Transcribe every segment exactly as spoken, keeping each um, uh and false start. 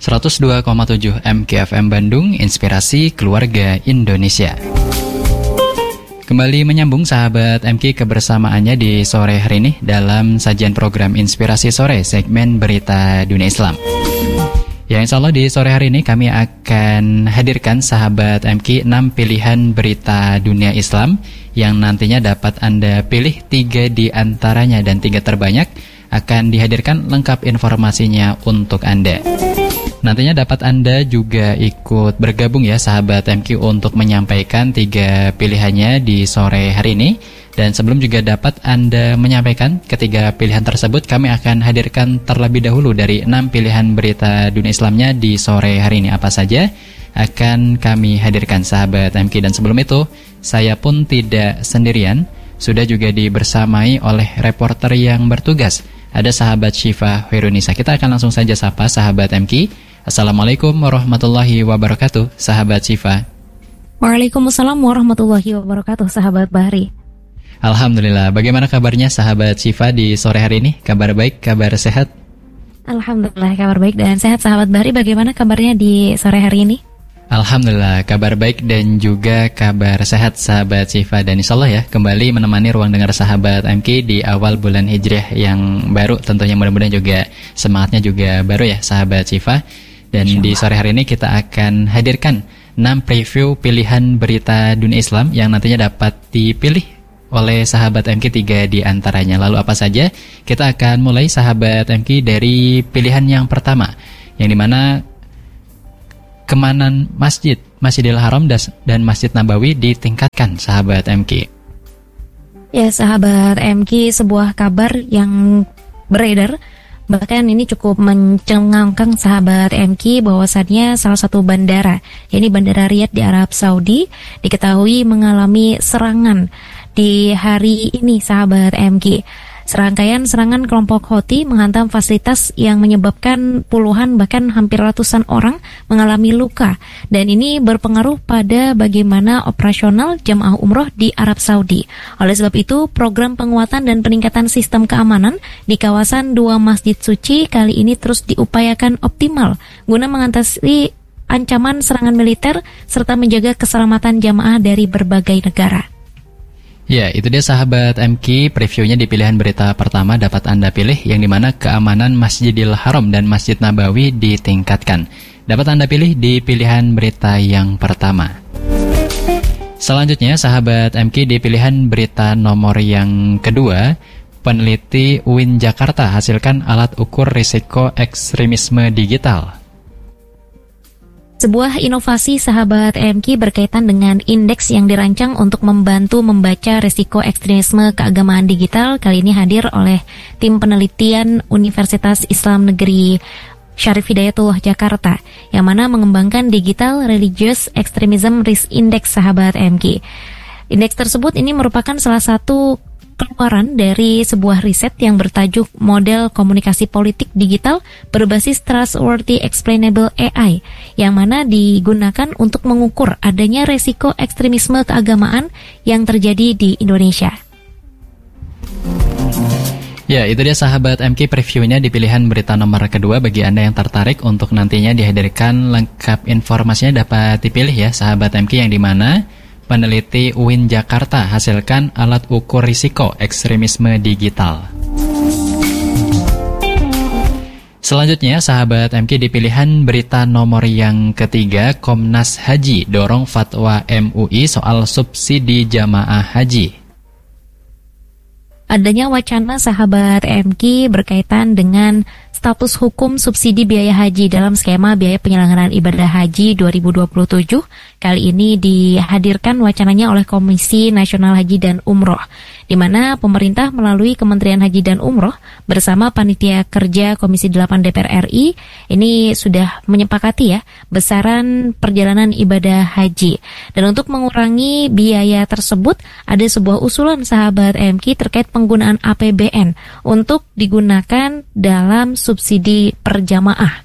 seratus dua koma tujuh M K F M Bandung, Inspirasi Keluarga Indonesia. Kembali menyambung sahabat M K kebersamaannya di sore hari ini dalam sajian program Inspirasi Sore, segmen Berita Dunia Islam. Ya, insya Allah di sore hari ini kami akan hadirkan sahabat M K enam pilihan berita dunia Islam yang nantinya dapat Anda pilih tiga di antaranya, dan tiga terbanyak akan dihadirkan lengkap informasinya untuk Anda. Nantinya dapat Anda juga ikut bergabung ya sahabat M Q untuk menyampaikan tiga pilihannya di sore hari ini. Dan sebelum juga dapat Anda menyampaikan ketiga pilihan tersebut, kami akan hadirkan terlebih dahulu dari enam pilihan berita dunia Islamnya di sore hari ini. Apa saja akan kami hadirkan sahabat M Q. Dan sebelum itu, saya pun tidak sendirian, sudah juga dibersamai oleh reporter yang bertugas. Ada sahabat Syifa Hoirunisa. Kita akan langsung saja sapa sahabat M Q. Assalamualaikum warahmatullahi wabarakatuh, sahabat Syifa. Waalaikumsalam warahmatullahi wabarakatuh, sahabat Bahri. Alhamdulillah, bagaimana kabarnya sahabat Syifa di sore hari ini? Kabar baik, kabar sehat? Alhamdulillah, kabar baik dan sehat, sahabat Bahri. Bagaimana kabarnya di sore hari ini? Alhamdulillah, kabar baik dan juga kabar sehat sahabat Syifa. Dan insya Allah ya, kembali menemani ruang dengar sahabat M K di awal bulan Hijriah yang baru. Tentunya mudah-mudahan juga semangatnya juga baru ya sahabat Syifa. Dan di sore hari ini kita akan hadirkan enam preview pilihan berita dunia Islam yang nantinya dapat dipilih oleh sahabat M K tiga di antaranya. Lalu apa saja? Kita akan mulai sahabat M K dari pilihan yang pertama, yang dimana kemanan masjid, Masjidil Haram dan Masjid Nabawi ditingkatkan sahabat M K. Ya sahabat M K, sebuah kabar yang beredar, bahkan ini cukup mencengangkan sahabat M K, bahwasannya salah satu bandara, yakni Bandara Riyadh di Arab Saudi, diketahui mengalami serangan di hari ini sahabat M K. Serangkaian serangan kelompok Houthi menghantam fasilitas yang menyebabkan puluhan bahkan hampir ratusan orang mengalami luka, dan ini berpengaruh pada bagaimana operasional jamaah umroh di Arab Saudi. Oleh sebab itu, program penguatan dan peningkatan sistem keamanan di kawasan dua masjid suci kali ini terus diupayakan optimal guna mengatasi ancaman serangan militer serta menjaga keselamatan jamaah dari berbagai negara. Ya, itu dia sahabat M K, previewnya di pilihan berita pertama dapat Anda pilih, yang dimana keamanan Masjidil Haram dan Masjid Nabawi ditingkatkan. Dapat Anda pilih di pilihan berita yang pertama. Selanjutnya sahabat M K di pilihan berita nomor yang kedua, peneliti U I N Jakarta hasilkan alat ukur risiko ekstremisme digital. Sebuah inovasi sahabat M K berkaitan dengan indeks yang dirancang untuk membantu membaca risiko ekstremisme keagamaan digital kali ini hadir oleh tim penelitian Universitas Islam Negeri Syarif Hidayatullah Jakarta, yang mana mengembangkan Digital Religious Extremism Risk Index sahabat M K. Indeks tersebut ini merupakan salah satu keluaran dari sebuah riset yang bertajuk Model Komunikasi Politik Digital berbasis Trustworthy Explainable A I, yang mana digunakan untuk mengukur adanya resiko ekstremisme keagamaan yang terjadi di Indonesia. Ya, itu dia sahabat M K previewnya di pilihan berita nomor kedua. Bagi Anda yang tertarik untuk nantinya dihadirkan lengkap informasinya dapat dipilih ya sahabat M K, yang dimana peneliti U I N Jakarta hasilkan alat ukur risiko ekstremisme digital. Selanjutnya sahabat M K di pilihan berita nomor yang ketiga, Komnas Haji dorong fatwa M U I soal subsidi jamaah haji. Adanya wacana sahabat M K berkaitan dengan status hukum subsidi biaya haji dalam skema biaya penyelenggaraan ibadah haji dua ribu dua puluh tujuh. Kali ini dihadirkan wacananya oleh Komisi Nasional Haji dan Umroh, di mana pemerintah melalui Kementerian Haji dan Umroh bersama Panitia Kerja Komisi delapan D P R R I ini sudah menyepakati ya besaran perjalanan ibadah haji. Dan untuk mengurangi biaya tersebut, ada sebuah usulan sahabat M K terkait penggunaan A P B N untuk digunakan dalam subsidi per jamaah.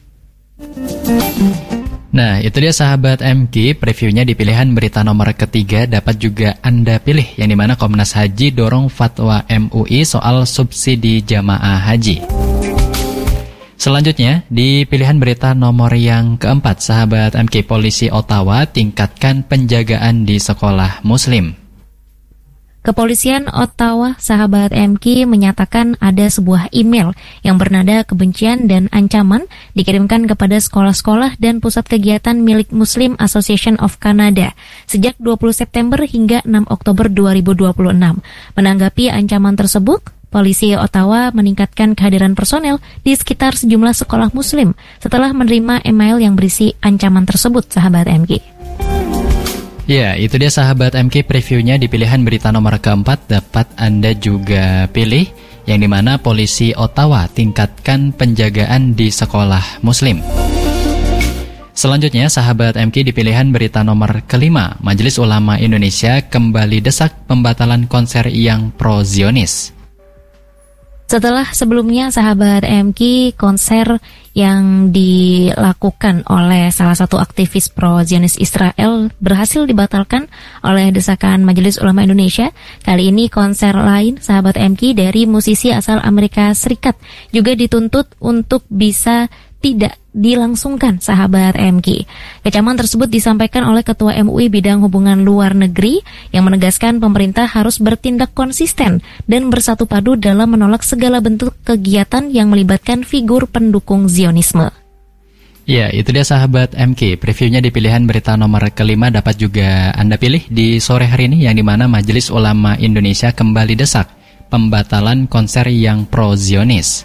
Nah, itu dia sahabat M K, previewnya di pilihan berita nomor ketiga dapat juga Anda pilih, yang dimana Komnas Haji dorong fatwa M U I soal subsidi jamaah haji. Selanjutnya, di pilihan berita nomor yang keempat, sahabat M K, polisi Ottawa tingkatkan penjagaan di sekolah muslim. Kepolisian Ottawa, sahabat M K, menyatakan ada sebuah email yang bernada kebencian dan ancaman dikirimkan kepada sekolah-sekolah dan pusat kegiatan milik Muslim Association of Canada sejak dua puluh September hingga enam Oktober dua ribu dua puluh enam. Menanggapi ancaman tersebut, polisi Ottawa meningkatkan kehadiran personel di sekitar sejumlah sekolah muslim setelah menerima email yang berisi ancaman tersebut, sahabat M K. Ya, itu dia sahabat M K, previewnya di pilihan berita nomor keempat dapat Anda juga pilih, yang dimana polisi Ottawa tingkatkan penjagaan di sekolah muslim. Selanjutnya sahabat M K, di pilihan berita nomor kelima, Majelis Ulama Indonesia kembali desak pembatalan konser yang pro-Zionis. Setelah sebelumnya sahabat M K, konser yang dilakukan oleh salah satu aktivis pro-Zionis Israel berhasil dibatalkan oleh desakan Majelis Ulama Indonesia. Kali ini konser lain sahabat M K dari musisi asal Amerika Serikat juga dituntut untuk bisa tidak dilangsungkan, sahabat M K. Kecaman tersebut disampaikan oleh Ketua M U I Bidang Hubungan Luar Negeri yang menegaskan pemerintah harus bertindak konsisten dan bersatu padu dalam menolak segala bentuk kegiatan yang melibatkan figur pendukung Zionisme. Ya, itu dia sahabat M K. Previewnya di pilihan berita nomor kelima dapat juga Anda pilih di sore hari ini, yang dimana Majelis Ulama Indonesia kembali desak pembatalan konser yang pro-Zionis.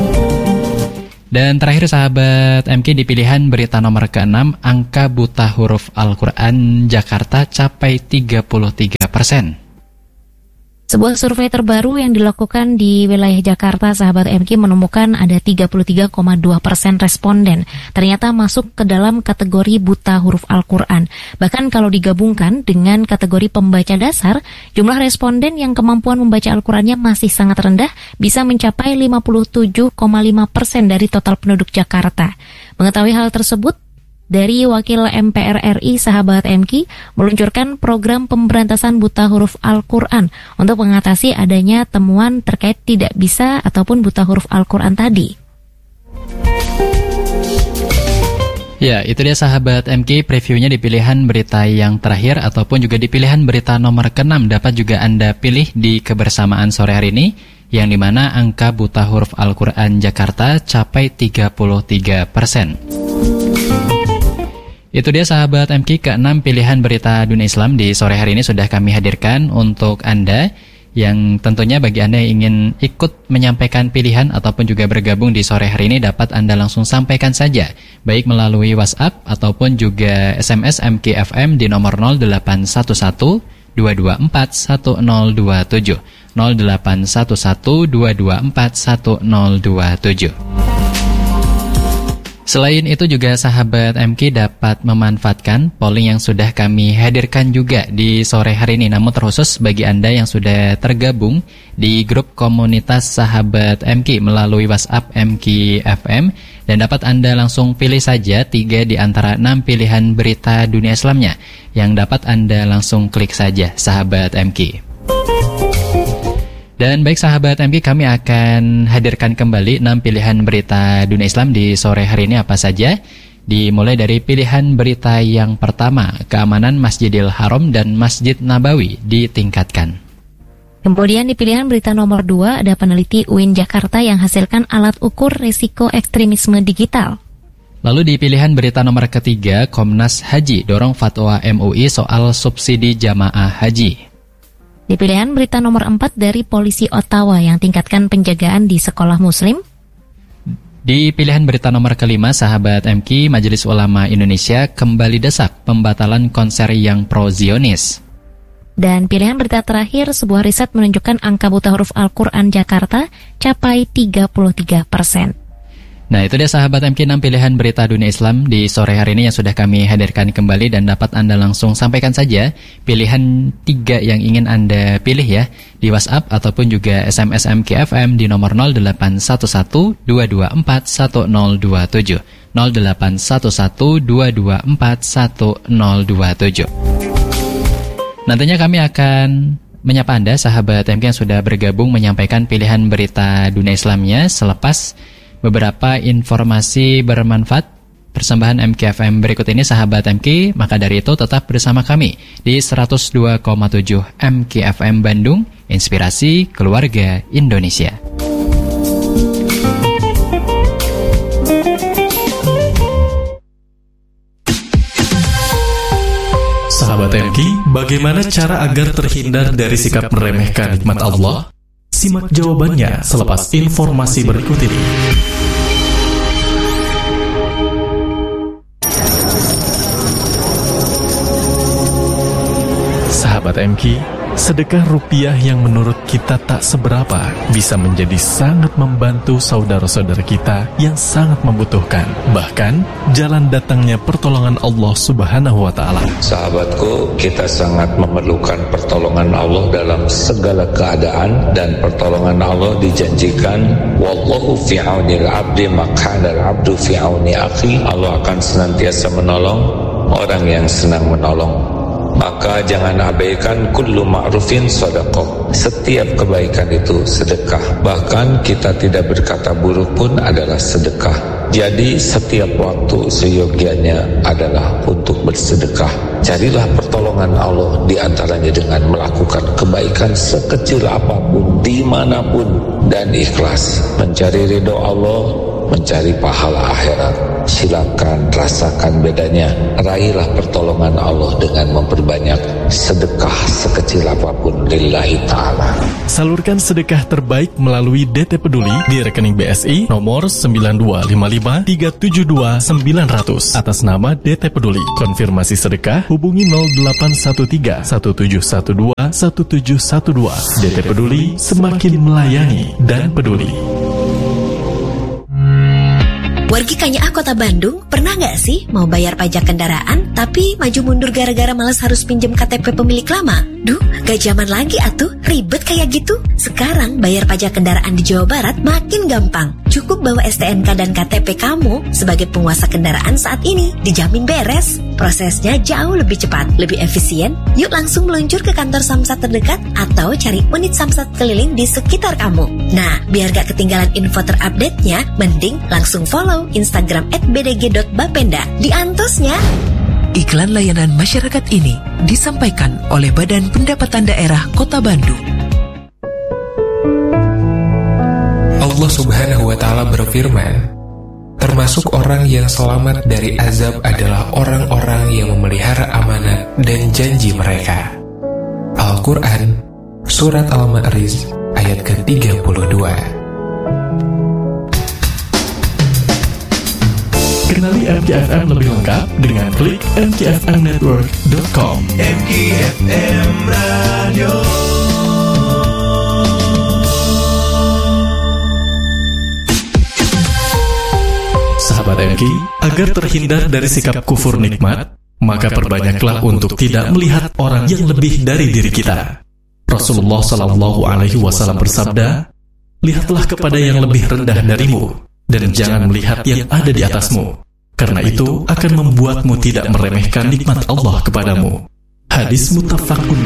Dan terakhir sahabat M K, di pilihan berita nomor keenam, angka buta huruf Al-Quran Jakarta capai tiga puluh tiga persen. Sebuah survei terbaru yang dilakukan di wilayah Jakarta, sahabat M K, menemukan ada tiga puluh tiga koma dua persen responden ternyata masuk ke dalam kategori buta huruf Al-Quran. Bahkan kalau digabungkan dengan kategori pembaca dasar, jumlah responden yang kemampuan membaca Al-Qurannya masih sangat rendah, bisa mencapai lima puluh tujuh koma lima persen dari total penduduk Jakarta. Mengetahui hal tersebut, dari Wakil M P R R I sahabat M K meluncurkan program pemberantasan buta huruf Al-Quran untuk mengatasi adanya temuan terkait tidak bisa ataupun buta huruf Al-Quran tadi. Ya, itu dia sahabat M K, previewnya di pilihan berita yang terakhir ataupun juga di pilihan berita nomor keenam dapat juga Anda pilih di kebersamaan sore hari ini, yang dimana angka buta huruf Al-Quran Jakarta capai tiga puluh tiga persen. Itu dia sahabat M K, keenam pilihan berita dunia Islam di sore hari ini sudah kami hadirkan untuk Anda, yang tentunya bagi Anda yang ingin ikut menyampaikan pilihan ataupun juga bergabung di sore hari ini dapat Anda langsung sampaikan saja, baik melalui WhatsApp ataupun juga S M S M K F M di nomor nol delapan satu satu dua dua empat satu nol dua tujuh nol delapan satu satu dua dua empat satu nol dua tujuh. Selain itu juga sahabat M K dapat memanfaatkan polling yang sudah kami hadirkan juga di sore hari ini. Namun terkhusus bagi Anda yang sudah tergabung di grup komunitas sahabat M K melalui WhatsApp M K F M, dan dapat Anda langsung pilih saja tiga di antara enam pilihan berita dunia Islamnya yang dapat Anda langsung klik saja, sahabat M K. Dan baik sahabat M K, kami akan hadirkan kembali enam pilihan berita dunia Islam di sore hari ini apa saja. Dimulai dari pilihan berita yang pertama, keamanan Masjidil Haram dan Masjid Nabawi ditingkatkan. Kemudian di pilihan berita nomor dua ada peneliti U I N Jakarta yang hasilkan alat ukur risiko ekstremisme digital. Lalu di pilihan berita nomor ketiga, Komnas Haji dorong fatwa M U I soal subsidi jamaah haji. Di pilihan berita nomor empat dari polisi Ottawa yang tingkatkan penjagaan di sekolah muslim. Di pilihan berita nomor kelima, sahabat M K, Majelis Ulama Indonesia kembali desak pembatalan konser yang pro-Zionis. Dan pilihan berita terakhir, sebuah riset menunjukkan angka buta huruf Al-Quran Jakarta capai tiga puluh tiga persen. Nah, itu dia sahabat M K, enam pilihan berita dunia Islam di sore hari ini yang sudah kami hadirkan kembali, dan dapat Anda langsung sampaikan saja pilihan tiga yang ingin Anda pilih ya di WhatsApp ataupun juga S M S M K F M di nomor nol delapan satu satu dua dua empat satu nol dua tujuh nol delapan satu satu dua dua empat satu nol dua tujuh. Nantinya kami akan menyapa Anda sahabat M K yang sudah bergabung menyampaikan pilihan berita dunia Islamnya selepas beberapa informasi bermanfaat persembahan M K F M berikut ini, sahabat M K. Maka dari itu tetap bersama kami di seratus dua koma tujuh M K F M Bandung, Inspirasi Keluarga Indonesia. Sahabat M K, bagaimana cara agar terhindar dari sikap meremehkan nikmat Allah? Simak jawabannya selepas informasi berikut ini. Sahabat M K, sedekah rupiah yang menurut kita tak seberapa bisa menjadi sangat membantu saudara-saudara kita yang sangat membutuhkan. Bahkan, jalan datangnya pertolongan Allah Subhanahu wa Ta'ala. Sahabatku, kita sangat memerlukan pertolongan Allah dalam segala keadaan, dan pertolongan Allah dijanjikan, wallahu fi aunil abdi maq'adal abdu fi auni akhi. Allah akan senantiasa menolong orang yang senang menolong. Maka jangan abaikan kullu ma'rufin sadaqah. Setiap kebaikan itu sedekah. Bahkan kita tidak berkata buruk pun adalah sedekah. Jadi setiap waktu seyogianya adalah untuk bersedekah. Carilah pertolongan Allah di antaranya dengan melakukan kebaikan sekecil apapun, dimanapun, dan ikhlas. Mencari ridho Allah, mencari pahala akhirat. Silakan rasakan bedanya. Raihlah pertolongan Allah dengan memperbanyak sedekah sekecil apapun lillahi ta'ala. Salurkan sedekah terbaik melalui D T Peduli di rekening B S I nomor sembilan dua lima lima tiga tujuh dua sembilan nol nol atas nama D T Peduli. Konfirmasi sedekah hubungi nol delapan satu tiga satu tujuh satu dua satu tujuh satu dua. D T Peduli, semakin melayani dan peduli. Wargi Kanyaah Kota Bandung, pernah nggak sih mau bayar pajak kendaraan tapi maju mundur gara-gara malas harus pinjem K T P pemilik lama? Duh, gak zaman lagi atuh, ribet kayak gitu. Sekarang bayar pajak kendaraan di Jawa Barat makin gampang. Cukup bawa S T N K dan K T P kamu sebagai penguasa kendaraan saat ini, dijamin beres. Prosesnya jauh lebih cepat, lebih efisien. Yuk langsung meluncur ke kantor Samsat terdekat atau cari unit Samsat keliling di sekitar kamu. Nah, biar gak ketinggalan info terupdate-nya, mending langsung follow Instagram at b d g dot bapenda. Di antosnya. Iklan layanan masyarakat ini disampaikan oleh Badan Pendapatan Daerah Kota Bandung. Allah Subhanahu wa Ta'ala berfirman, termasuk orang yang selamat dari azab adalah orang-orang yang memelihara amanat dan janji mereka. Al-Quran, Surat Al-Ma'arij, ayat ke tiga puluh dua. Kenali M K F M lebih lengkap dengan klik m k f m network dot com. M K F M Radio. Sahabat M K, agar terhindar dari sikap kufur nikmat, maka perbanyaklah untuk tidak melihat orang yang lebih dari diri kita. Rasulullah Shallallahu Alaihi Wasallam bersabda, lihatlah kepada yang lebih rendah darimu, dan jangan melihat yang ada di atasmu, karena itu akan membuatmu tidak meremehkan nikmat Allah kepadamu. Hadis muttafaqun